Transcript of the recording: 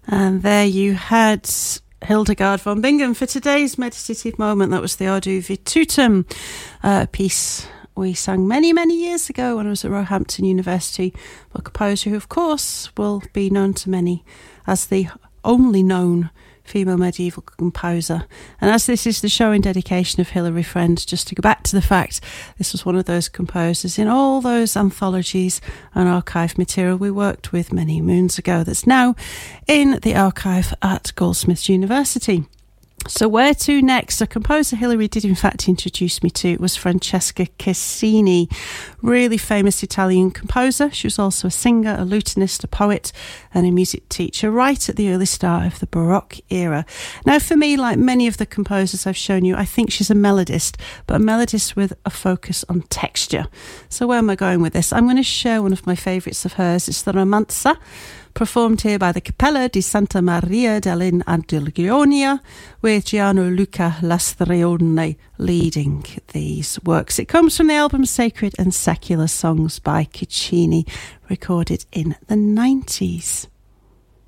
And there you had Hildegard von Bingen for today's meditative moment. That was the Ordo Virtutum piece we sang many, many years ago when I was at Roehampton University, a composer who, of course, will be known to many as the only known female medieval composer. And as this is the show in dedication of Hilary Friend, just to go back to the fact this was one of those composers in all those anthologies and archive material we worked with many moons ago that's now in the archive at Goldsmiths University. So where to next? A composer Hilary did in fact introduce me to was Francesca Cassini, really famous Italian composer. She was also a singer, a lutenist, a poet and a music teacher right at the early start of the Baroque era. Now for me, like many of the composers I've shown you, I think she's a melodist, but a melodist with a focus on texture. So where am I going with this? I'm going to share one of my favourites of hers. It's the Romanza, performed here by the Cappella di Santa Maria dell'Angelionia, with Gianluca Lastrione leading these works. It comes from the album Sacred and Secular Songs by Caccini, recorded in the 90s.